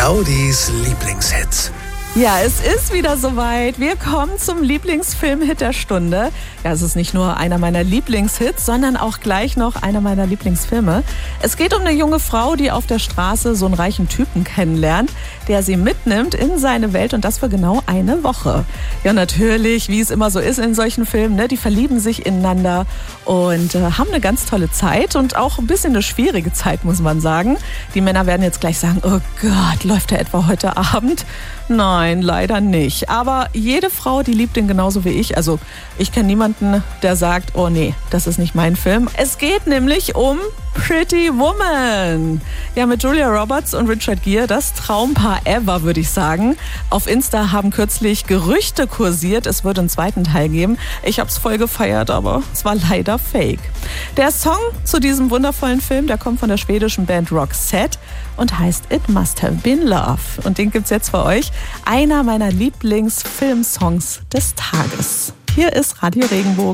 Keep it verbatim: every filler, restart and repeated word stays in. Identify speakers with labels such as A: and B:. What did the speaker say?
A: Claudis Lieblingshits.
B: Ja, es ist wieder soweit. Wir kommen zum Lieblingsfilm-Hit der Stunde. Ja, es ist nicht nur einer meiner Lieblingshits, sondern auch gleich noch einer meiner Lieblingsfilme. Es geht um eine junge Frau, die auf der Straße so einen reichen Typen kennenlernt, der sie mitnimmt in seine Welt und das für genau eine Woche. Ja, natürlich, wie es immer so ist in solchen Filmen, ne, die verlieben sich ineinander und äh, haben eine ganz tolle Zeit und auch ein bisschen eine schwierige Zeit, muss man sagen. Die Männer werden jetzt gleich sagen, oh Gott, läuft der etwa heute Abend? Nein, leider nicht. Aber jede Frau, die liebt ihn genauso wie ich. Also ich kenne niemanden, der sagt, oh nee, das ist nicht mein Film. Es geht nämlich um Pretty Woman. Ja, mit Julia Roberts und Richard Gere, das Traumpaar ever, würde ich sagen. Auf Insta haben kürzlich Gerüchte kursiert, es wird einen zweiten Teil geben. Ich habe es voll gefeiert, aber es war leider fake. Der Song zu diesem wundervollen Film, der kommt von der schwedischen Band Roxette und heißt It Must Have Been Love. Und den gibt's jetzt für euch. Einer meiner Lieblingsfilmsongs des Tages. Hier ist Radio Regenbogen.